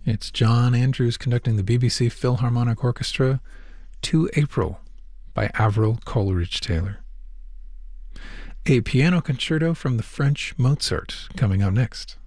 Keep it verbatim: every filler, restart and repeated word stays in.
It's John Andrews conducting the B B C Philharmonic Orchestra, To April by Avril Coleridge-Taylor. A piano concerto from the French Mozart coming up next.